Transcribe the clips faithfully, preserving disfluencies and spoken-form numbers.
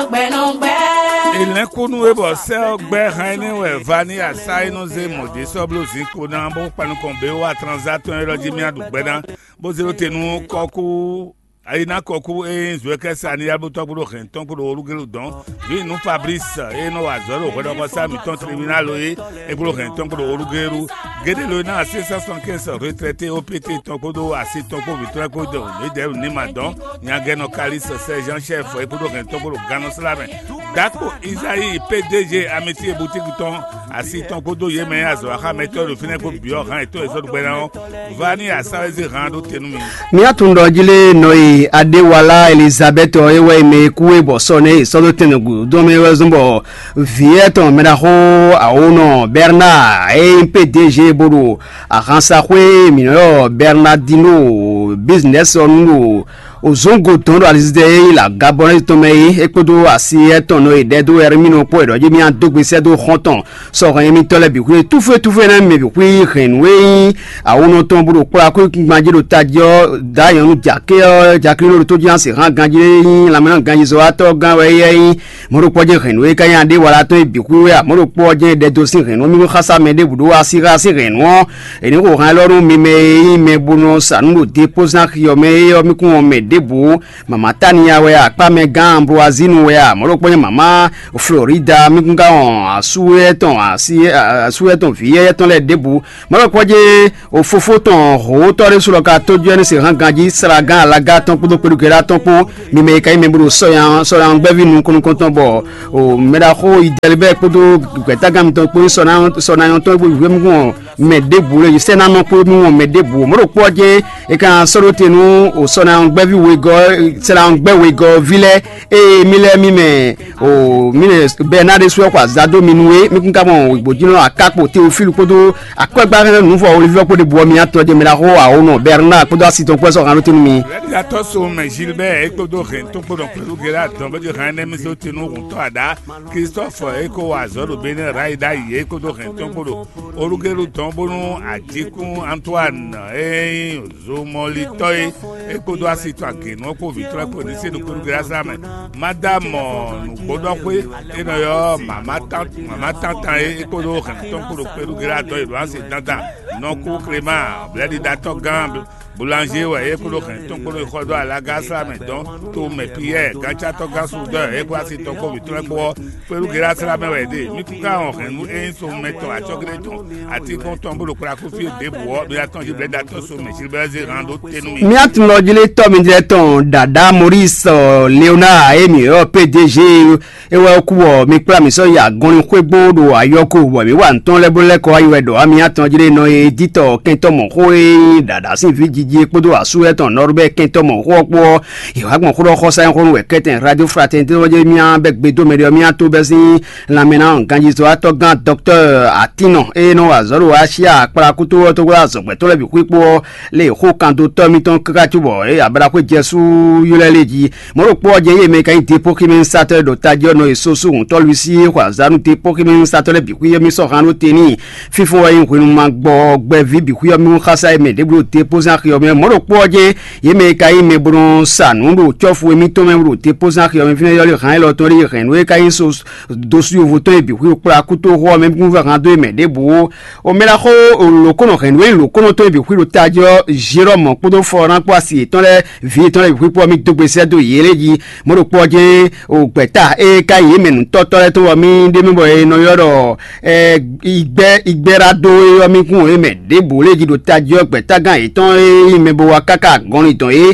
Il kunu ebo se ogbe haine we vani asai no ze mode soblo zinko na bo panu kombe wa transato en rojimi adugbe na bo zero tenu koku aina koku e zweke sani ya buto buro hen ton buro orugelu don vi no Fabrice e no azoro ko do sa mi ton tribunal e e buro hen ton buro orugelu gede lo na six cent soixante-quinze retraité O P T ton kodo asi ton ko vitre ko do le de ni madon nya geno kalis sergent chef e buro hen ton buro gano slave Dako Isaïe P D G amitié boutique ton asi ton kodo yeme azo ha meto le fine ko bio han eto ezo gberan vani asawezi rando tenumi mi atundo jile noi Adewala Elizabeth Oyewe me kuwe bosone solo tenugu dome wezumbo vieton medaho aono Bernard e P D G bodo aransa kwe mino Bernardino business onu Ozongo tondo alizide la Gabonais tomei ekodo asi etono ededo ermino po edo jemi an dogbese do honton so ran mi tole bi ku tout feu tout feu na me bi ku renwe awono tombo do kwa ku maji do tadio da yonu jake jake lo to jan se ran ganje la mena ganje zo ato gan we yi moro po je renwe kan ya de wala to bi ku ya moro po je de do sin renwe mi khasa me de budo asi ra si renwo eni ko ran lorun mi me me bono sanu depose na yo me yo mi ku me debu mama Tania we akpa me gambro azinu we amoropo mama Florida mikunga on asueton asi asueton vie ton le debu moropo je ofofo ton ho tore sur le kato jeni se ranganji sragan alaga ton podo perukera ton po mi me kai membro soyan soyan gbevi nu kon kon ton bo o meda ho idelbe podo kweta gam ton po sonan sonan ton bo we mu me debu le se na no po mu me debu moropo je e kan sorotenu o sonan gbevi we go c'est la ngbe we go ville e mile mime o mile Bernard so kwa zado minwe mikunka mo igbojino akapo Théophile kodo akwagbare nu fo Olivier ko de bo mi ato de mela ho a ono Bernard kodo asiton ko so kan tenu mi ya to so me Gilbert e kodo ren to kodo pelu gera don be de ran mi so tenu to ada Christophe e ko wa zoro bene raida ye kodo ren to kodo orugelu tombonu ajikun Antoine e zomolitoy e kodo asiton no ko vitre ko ni se do ko grâce mais madame no bodo ko e no yo mama tante mama tante e ko do kan ton ko do ko grâce do e do asi tanta no ko crema bladi dato gambe boulanger ouais e ko do kan ton ko do ko do ala gasa mais donc to me pierre gancha to gasu do e ko asi ton ko vitre ko ko grâce la me we de mi ku ka on kan mu e so meto a chogre ton ati kon ton bo ko la ko fi de bo bi aton je bladi dato so me silbeze rando tenu mi atno jile to mi direton Dada Maurice uh, Léonard Emi o P D G ewe okuwo mi pra mi so ya gorin kwegbo do ayoko wo mi wa nton lebole ko ayo do ami atan jire no editor kento mo ko e dada sin fi jiji podo asu eton norbe kento mo ko po iwa gbon ko ko sa ko we keten radio fraternité wo je mi an be gbe do medio mi an to be sin la mena ganji so atogan docteur Atino e no azoro asia para kuto to gwa so pe to le bi ku po le ho kan do to mi ton kaka tubo e abara ko jesu yuleleji moro po je ye me kan te pokimen satel do tadio no esoso un to luisi kwa zanu te pokimen satel bi ku ye mi so ranu teni fifo wa yin ku ma gbo gbe vi bi ku ye mi khasa me de blo te posan ki yo me moro po je ye me kai me bron sanu do chofu mi to me bro te posan ki yo me fine yo le ran lo to ri ren we kai so dosu yo voto bi ku pra ku to ro me ku va rando me de bo o me la ko lo kono ren we lo kono to bi ku lo tadio Jérôme podo foran kwa si ton le vi ton le bi ku mi dogbese do yeleji moro poje o gbeta e ka ye menu totore to mi de mi bo e no yoro e igbe igberado e mi kun e me de boleji do tajo gbeta gan iton e me bo wakaka gon iton e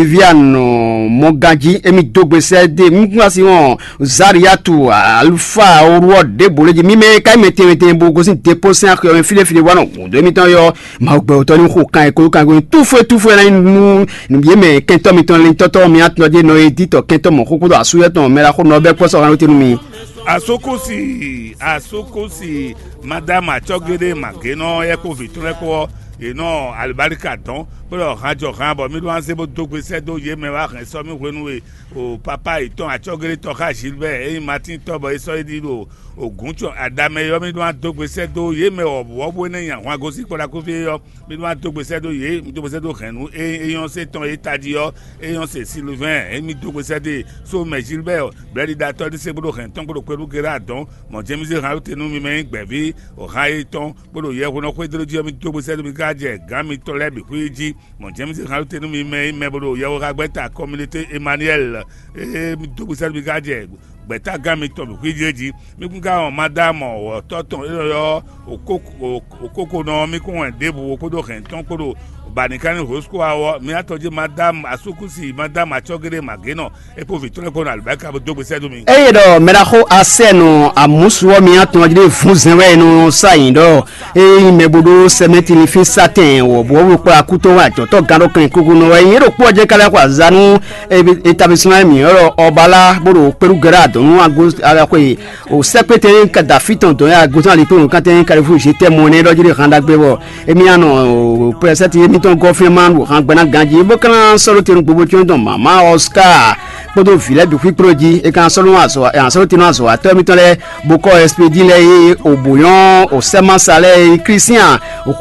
Viviane Mogaji e mi dogbese de mi kun asi won Zariatu Alpha oruo de boleji mi me ka me te te bo go sin depose an ko file file wa no do mi ton yo ma gbe o to ni ko kan e ko kan go tout feu tout feu na nu ni me kento mi ton lin toto mi atno de no edito kento mo ko do asuyeton mera ko no be poso ran tinu mi asokosi asokosi madame achogede mageno e ko vitre ko eno albarika ton bọ́lọ̀ hajọ kan bọ̀ mi ló ń ṣe bó tó gbèsè tó yé mi wá kàn sọ mi wẹnu wẹ̀ o papa ìtàn àtsọ́gẹ́rẹ́ tọ́ káàsì bẹ́ẹ̀ ẹ̀yin martin tọ́bọ̀ ẹ̀sọ́ yìí dìrò ògùn tí àdàmẹ́yọ mi ló ń tó gbèsè tó yé mi ọ̀bọ̀ bó ní yàn wọn agosi kpọ́dà kó fi yọ mi ló ń tó gbèsè tó yé mi tó gbèsè tó kẹ̀nu èèyàn ṣe tán èyí tàdí yọ èèyàn ṣe sylvain èmi tó gbèsè tó so mẹ̀sìl bẹ́ẹ̀ bẹ́ẹ̀ni dàtọ́ ní sẹ́ gbọ́dọ̀ kẹ̀ tán gbọ́dọ̀ pẹ̀lú gẹ́rẹ́ àtọ́n mọ̀jẹ́mísẹ́ hàn tẹnu mi mẹ́rin gbẹ̀bí ọ̀hán yìí tán gbọ́dọ̀ yẹ kó kó ìdúró jí mi tó gbèsè tó mi ká jẹ gán mi tọ́lẹ̀ bí kú jí mọ̀jẹ́mísẹ́ hàn tẹnu mi mẹ́rin mẹ́ gbọ́dọ̀ yẹ kó ká gbẹ́ta communauté Emmanuel mi tó gbèsè tó mi ká jẹ gbẹ̀ta gán mi tọ̀ bí kú jí jí mi kún ká wọn madame ọ̀tọ̀tọ̀ yọ òkókò náà mi kún wọn débò kódò kẹ̀ tán kódò banikani hosko awọ mi atọjú madame asukusi madame atsọgere magena epo vitọlẹ kọnọ alibaka bó dógbé sẹdùn mi. eye dɔ mɛdako asɛnu amusuwɔ mi atɔnjire fún zɛwɛ nu sayin dɔ eyi mɛbodo sɛmɛtini fi satɛn wɔ buwɔbu kpɔ akuto wa jɔtɔ gãdɔ kan koko nɔ ɛyin yɛrɛ kpɔ jɛ kala ko azanu établissement mi yɔrɔ ɔbala bodo pɛru gɛrɛ adɔnu ago alako ye o sɛpɛtɛ kadafi tɔntɔn ya agosan ali pɛru kantɛ karifu jete mɔnɛ dɔjire kandagbe bɔ emi yanɔ pɛrɛsɛti emi tɔn gɔfɛman wo kan gbɛna ganji bó kan sɔrɔ tenu gbogbo tí o dɔn mama oscar kpɔdɔ filɛ bi kpikpro dzi e kan sɔrɔ azɔ e kan sɔrɔ tenu azɔ atɔ mi tɔ lɛ bokɔ expedi lɛ ye oboyɔn osɛmasa lɛ ye christian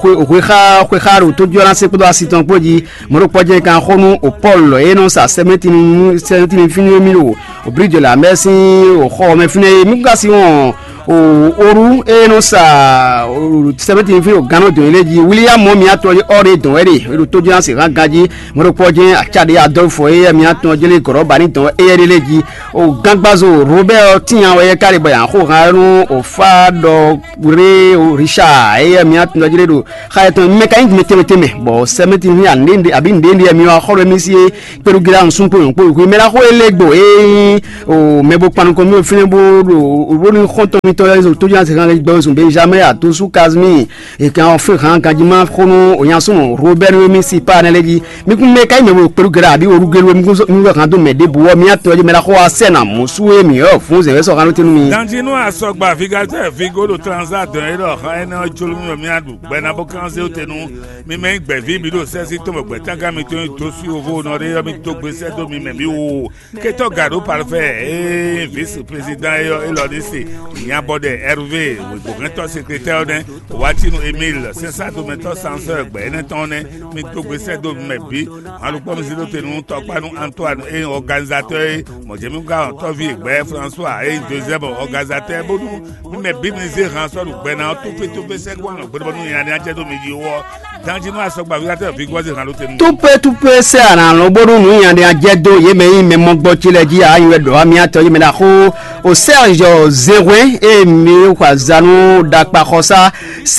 okoexa okoexa do to jɔna se kpɔdɔ asitɔn kpɔ dzi mɔdɔ kpɔdze kan xɔnu o paul eye nɔ sa sɛmɛtini sɛmɛtini fini mi o o bridge la mɛsi o xɔ mɛ fini ye mi gasi wɔn o oru eye nɔ sa sɛmɛtini fini o gano don ele dzi william mɔ mi atɔ ye ɔre don ɛri edo to jɔna se kan gadzi mɔdɔ kpɔdze atsade adolfo eye mi atɔ jele kɔrɔba ni dɔn eye de le dzi o gangbazo robert tiɲa o ye kari bɔ yan ko kan nu o fa dɔ re o richard eye mi atɔ jele do xayɛtɔ mɛ ka ɲi tun bɛ tɛmɛ tɛmɛ bɔn sɛmɛtini a ne de a bi ne de ye mi wa xɔlɔ mi si ye pɛru gira nsun ko yen ko yen ko mɛra ko ele gbo ee o mɛ bo kpanuko mi o fɛnɛ bo do o bo ni xɔntɔ mi tɔ ye o to jɔna se kan gbɛ sun benjamin a to su kazimi e kan fɛ kan kadima kɔnɔ o yan sɔn robert mi si pa ne le dzi mi kun mɛ ka ɲi mɛ bo pɛru gira a bi o rugelu mi kun mi kan to mɛ de buwɔ mi atɔ je mɛra ko a sɛna musu ye mi yɔ fún zɛbɛ sɔ kanu tenu mi. dantinu asɔgba figatɛ figodo transat dɔn yɛrɛ ɔkan ɛnɛ jolu mi mi adu gbɛna bó kanse tenu mi mɛ gbɛvi mi do sɛsi tó mɛ gbɛtanga mi tó tó si ovo nɔri yɔ mi tó gbèsè tó mi mɛ mi wo kétɔ gado parfait ee vice président yɔ elɔdisi ìyàbɔdɛ hervé wògbókɛtɔ secrétaire nɛ wàtinu emile sisan tó mɛ tɔ sansɛ gbɛnɛ tɔn nɛ mi tó gbèsè tó mi mɛ bi alukpɔ mi si tó tenu tɔkpanu antoine e organisateur ye mɔjɛmi ka tɔvi gbɛ françois e deuxième organisateur bodu mi mɛ bi mi se hàn sɔrɔ gbɛna tope tope sɛgbɔn gbɛdɔbɔnu yẹn ni ajɛ tó mi di wɔ dantinu asɔgba figatɛ figɔsi hàn ló tenu. tupe tupe se àrànlọ́ gbọ́dọ̀ nù yàn ni ajẹ́ do yé mẹ́ yín mẹ́ mọ́ gbọ́ tilẹ̀ jí ayé dọ̀ àmì àtọ̀ yé mẹ́ dà kó o sergio zewe èmi wà zanu dàpàkọ́sá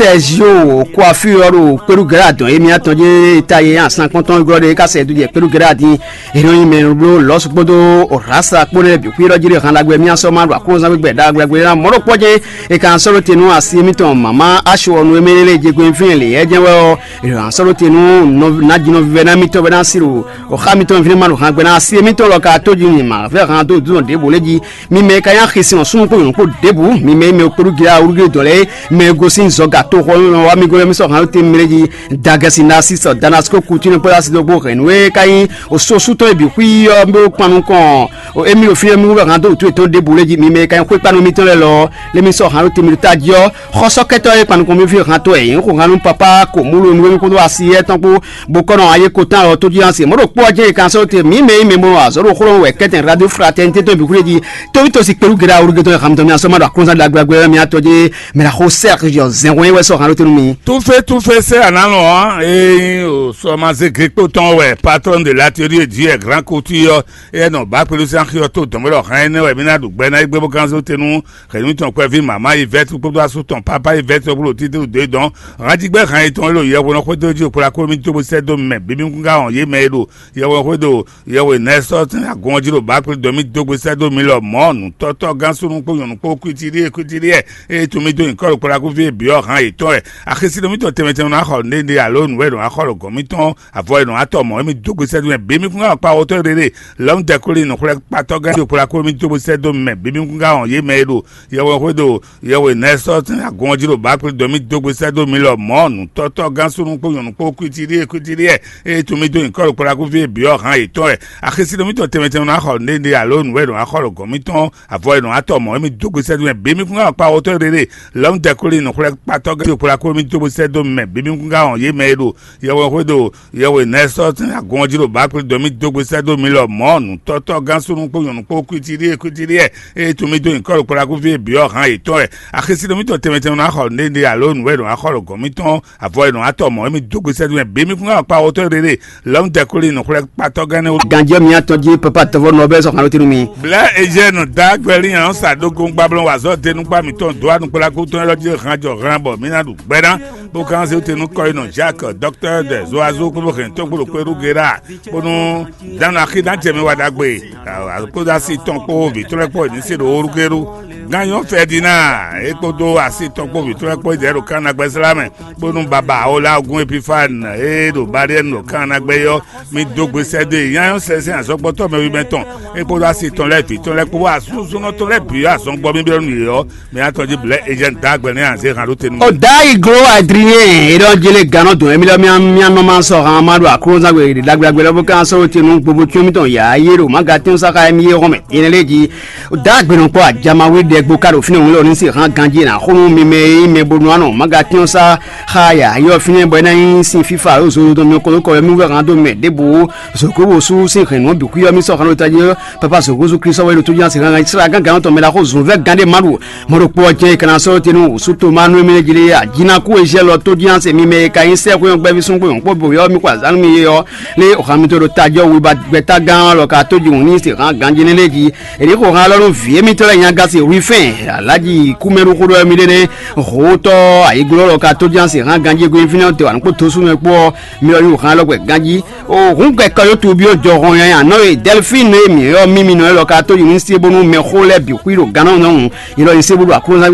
sergio coiffure pẹ̀lú gẹ́rẹ́ àdán èmi àtọ̀ yé ta yé ànsán kọ́ntọ́n gbọ́dọ̀ kásẹ̀ tó yẹ pẹ̀lú gẹ́rẹ́ àdín ìròyìn mẹ́rin lọ lọ́sọ̀gbọ́dọ̀ ọ̀rásà kpọ́nẹ́ bí kúrò jírí kan lágbẹ́ mi àsọ máa lọ àkóso gbẹgbẹ́ dàgbẹ́gbẹ́ náà mọ́rọ́ pọ́jẹ́ ìka sọ̀rọ̀ tẹnu àti emitọ̀ màmá aṣọ ọ̀nù emele jẹgun fìyẹn lè ẹ jẹ́wọ́ ìròyìn sọ̀rọ̀ tẹnu nàjìnà fífẹ́ náà mitọ̀ bẹ́ẹ̀ náà sírò ọ̀ká mitọ̀ fífẹ́ máa lọ kàn gbẹ́ náà sí emitọ̀ lọ ká tó jìnnì mà fẹ́ kàn tó dùn débò léjì mímẹ́ káyà kìsìn ọ̀sùn kò yòókù débò mímẹ́ mẹ́ okòrò gíga orúkè dọ̀lẹ́ mẹ́ gosi nzọ́gà tó kọ́ wa mi gbọ́dọ̀ mi sọ̀ kàn tó mẹ́lẹ́ jì dàgẹ́sì náà sísọ danasiko kutu ní pẹ́lá sí lọ́gbọ́ rẹ̀ níwé káyìn òṣòṣùtọ̀ ìbí kúyọ́ mbẹ́ panu kàn emi òfin mi wúwo kan tó tó ètò débò léjì mímẹ́ káyìn kó ìpanu mi tó lẹ lọ lẹ́mi sọ̀ kàn tó tẹ̀mí tó tajọ́ xɔsɔkɛtɔ ye kpanuko mi fi hàn tó ẹ̀yìn kò hàn papa kò múlò ní wẹ́mi kó tó wá sí ẹ̀ tán kó bokɔnɔ ayé kó tán ọ̀ tó jí hàn sí mọ́tò kpọ́ jẹ́ kan sọ́ọ́ tẹ mí mẹ́ mẹ́ mọ́ àzọ́rò kúrò wẹ̀ kẹ́tẹ̀ radio fraternité tó bìkúrẹ́ di tóbi tó sì pẹ̀lú gẹ́rẹ́ awúrúgẹ́ tó yẹ kàmtọ́ mi àsọ́mọ́dọ̀ àkóńsá dàgbàgbẹ́ mi àtọ́jẹ́ mẹ́ra kó sẹ́ẹ̀kì zẹ̀wọ̀n wẹ́ sọ̀ hàn tó mi. tufe tufe se analo ẹyin o sọmase kéko tán wẹ patron de l'atelier diẹ grand couture ẹ nọ bá pẹ̀lú sankiọ tó tọmọdọ kan ẹ náà ẹbí náà dùgbẹ́ náà gbé bó kan so tẹnu kẹ̀mí tán pẹ́ fi màmá yvette kó tó a so tán papa yvette kó tó títí òde dán rájígbẹ́ kan yìí tán ẹ lò yẹ wọn kó tó jí òkúra kó mi tó bó sẹ́ dó mẹ́ bíbí kún ká hàn yé mẹ́ lò yẹ wọn kó tó yẹ wọn nẹ́sọ̀ tí àgọ́n jí lò bá pẹ̀lú dọ́mí tó bó sẹ́ dó mi lọ mọ́ọ̀nù tọ́ toto gansunu po yonu po kwitiri kwitiri e e to mi do nko pora ku fi bi o han ito e akesi do mi to temete na ho ne de alone we do akoro go mi ton avoid no atomo mi dogo se do be mi kun pa o to rere long de kuri no kure pato ga do pora ku mi dogo se do me be mi kun ga on ye me do ye wo ko do ye we neso tin agon jiro ba pe do mi dogo se do mi lo mo nu toto gansunu po yonu po kwitiri kwitiri e e to mi do nko pora ku fi bi o han ito e akesi do mi to temete na ho ne de alone we do akoro go mi ton avoid no atomo mi dogo se do be mi kun ga pa o to rere long de kuri no kure pato ga do pora ku mi dogo se do me be mi kun ga on ye me do ye wo ko do ye we neso tin agon jiro ba pe do mi dogo se do mi lo mo nu toto gansunu po yonu po kwitiri kwitiri e e to mi do nko pora ku fi bi o han ito e akesi do mi to temete na ho ne de alone we do akoro go mi ton avoid no atomo mi dogo se do be mi kun ga pa o to rere long de kuri no kure pato ga ne ganje mi atoji papa to no be so kan tinu mi bla eje no da gberi an sa dogo gbablon wa so tenu pa mi ton do anu pela ko ton lo je ranjo ranbo mi na du gbedan bo kan se tenu ko ino Jacques docteur des oiseaux ko ken to gbo pe rugera bonu dan akidan je mi wa dagbe ko da si ton ko bi to le po ni se do rugeru ganyo Ferdinand e ko do asi ton ko bi to le po de ro kan agbe salame bonu baba ola ogun epifan e do bare no kan agbe yo mi dogbe se de yan se se asogbo to me wi meton e ko da si ton le fi ton le po wa sun sun to le bi asogbo mi bi onu yo mi atoji ble agent dagbe ni an se kan lo tenu o dai gro Adrien e don jele gano do emi lo mi mi no ma so han amadu akroza gbe de dagbe gbe lo kan so tinu gbogbo ti omi ton ya yero magatin saka emi ye home ineleji o dagbe no po ajama we de gbo karo fini won lo ni se han ganje na khunu mi me me bonu ano magatin sa khaya yo fini bo na yin sin fifa o so do mi ko ko mi we ran do me debo so ko wo su sin kan no bi ku yo mi so kan lo taje papa so go su kristo we lo to jan se kan sira gan gan to me la ko zo ve gande maru mo ro po je kan so tinu su to manu mi jile ajina ku e je lo to jan se mi me ka yin se ko yon gbe bi sun ko yon po bo yo mi kwa zanu mi yo le o kan mi to do tajo wi ba gbeta gan lo ka to ju ni se kan ganje ne leji e ni ko kan lo vie mi to la yan ga se wi fin alaji kumeru ko do mi de ho to ai glo lo ka to jan se kan ganje go fin to an ko to su me po mi yo kan lo gbe ganji o hun ke ka yo to bi o jo ron yan no e Delphine mi yo mi mi no lo ka to yin se bonu me khole bi ku ro ganan no ilo yin se bulu akuro